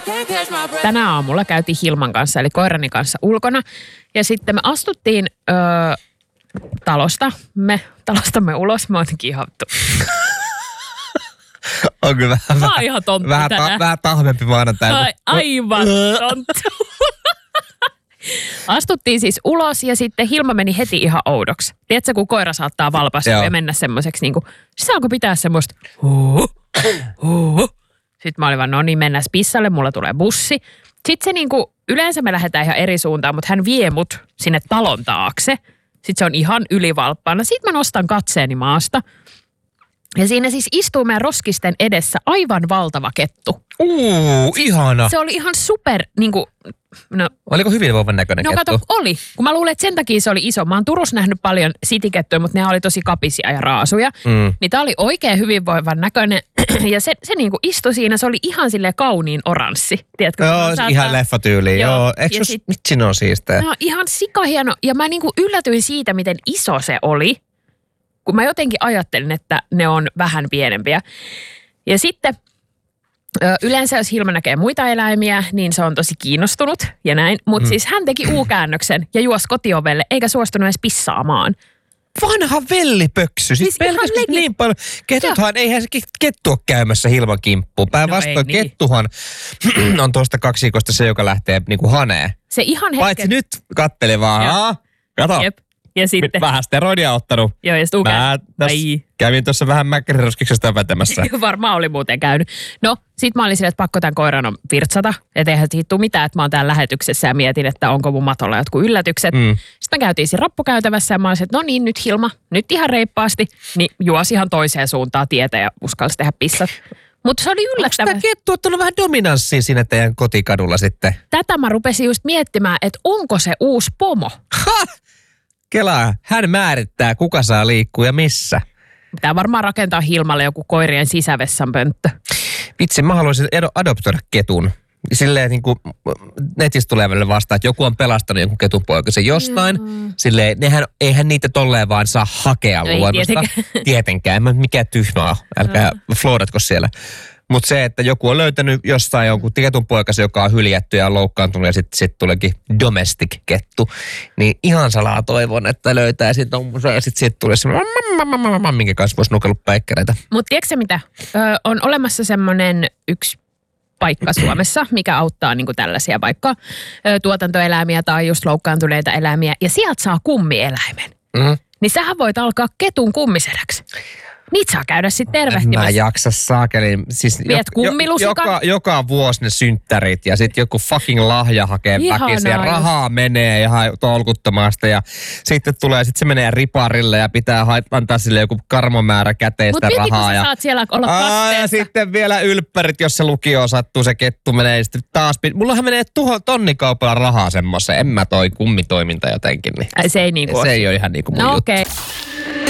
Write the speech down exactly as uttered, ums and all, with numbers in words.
Tänä aamulla käytiin Hilman kanssa, eli koirani kanssa ulkona. Ja sitten me astuttiin öö, talosta, me, talostamme ulos. Mä oon jotenkin ihattu. On kyllä vähän, Mä oon ihan tonttu vähän, ta, vähän tahmempi maanantai. Ai, aivan tonttu. Astuttiin siis ulos ja sitten Hilma meni heti ihan oudoksi. Tiedätkö, kun koira saattaa valpastua ja mennä semmoiseksi niin kuin, saanko pitää semmoista huu, huu. Sitten mä olin vaan, no niin, mennään pissalle, mulla tulee bussi. Sitten se niin kuin, yleensä me lähdetään ihan eri suuntaan, mutta hän vie mut sinne talon taakse. Sitten se on ihan ylivalppaana. Sitten mä nostan katseeni maasta. Ja siinä siis istuu meidän roskisten edessä aivan valtava kettu. Uuu, ihana. Se oli ihan super, niin kuin, no, oliko hyvinvoivan näköinen no, kettu? No kato, oli. Kun mä luulen, että sen takia se oli iso. Mä oon Turussa nähnyt paljon sitikettuja, mutta ne oli tosi kapisia ja raasuja. Mm. Niin tää oli oikein hyvinvoivan näköinen. Ja se, se niinku istui siinä, se oli ihan silleen kauniin oranssi. Tiedätkö? Joo, saattaa... ihan leffatyyliin. Joo. Joo. Eikö se sit... mitsi ne on siistejä? No ihan sikahieno. Ja mä niinku yllätyin siitä, miten iso se oli. Kun mä jotenkin ajattelin, että ne on vähän pienempiä. Ja sitten yleensä jos Hilma näkee muita eläimiä, niin se on tosi kiinnostunut ja näin. Mutta mm. siis hän teki U-käännöksen ja juosi kotiovelle, eikä suostunut edes pissaamaan. Vanha vellipöksy. Siis, siis pelkästään legi... niin paljon. Ketuthan, eihän se kettu ole käymässä Hilman kimppuun. Päinvastoin no niin. Kettuhan on tuosta kaksikosta se, joka lähtee niinku haneen. Se ihan hetken. Paitsi nyt katteli vaan. Kato. Jep. Ja sitten... Vähän steroidia ottanut. Joo, ja sitten Mä täs kävin tuossa vähän mäkkäriroskiksesta vetämässä. Varmaan oli muuten käynyt. No, sit mä olin silleen, että pakko tämän koiran on virtsata. Että eihän siitä tule mitään, että mä oon täällä lähetyksessä ja mietin, että onko mun matolla jotkut yllätykset. Mm. Sitten mä käytiin siinä rappukäytävässä ja mä olisin, että no niin, nyt Hilma, nyt ihan reippaasti. Niin juosi ihan toiseen suuntaan tietä ja uskalsi tehdä pissat. Mutta se oli yllättävää. Onko tämä kettu ottanut vähän dominanssia siinä teidän kotikadulla sitten? Tätä mä rupesin just miettimään, että onko se uusi pomo. Ha! Kelaa, hän määrittää, kuka saa liikkua ja missä. Pitää varmaan rakentaa Hilmalle joku koirien sisävessan pönttö. Vitsi, mä haluaisin adoptoida ketun. Silleen niin kuin netistä tulee välillä vastaan, että joku on pelastanut jonkun ketun poikasen jostain. Mm. Silleen, nehän, eihän niitä tolleen vaan saa hakea no luonnosta. Tietenkään. Tietenkään, mikä tyhmää. Älkää mm. floodatko siellä. Mutta se, että joku on löytänyt jostain jonkun ketun poikasen, joka on hyljätty ja on loukkaantunut ja sitten sit tuleekin domestic kettu, niin ihan salaa toivon, että löytää ja sitten sit, sit tulee semmoinen, minkä kanssa voisi nukella päikkäreitä. Mutta tiedätkö mitä? Ö, on olemassa semmoinen yksi paikka Suomessa, mikä auttaa niinku tällaisia vaikka ö, tuotantoeläimiä tai just loukkaantuneita eläimiä ja sieltä saa kummieläimen. Mm. Niin sähän voit alkaa ketun kummisedäksi. Niitä saa käydä sitten tervehtimässä. Mä jaksa saakeli. Siis Viet kummilusikan. Joka, joka vuosi ne synttärit ja sitten joku fucking lahja hakee väkisin ja rahaa menee ihan tolkuttomasta ja sitten tulee, sitten se menee riparille ja pitää antaa sille joku karmomäärä käteistä Mut rahaa. Mutta ja... saat siellä olla kasteessa. Ja sitten vielä ylppärit, jos se lukio sattuu, se kettu menee ja sitten taas. Mullahan menee tuho, tonnikaupalla rahaa semmoisen. En mä toi kummitoiminta jotenkin. Niin. Se ei niinku Se ei ole ihan niinku mun no, juttu. Okay.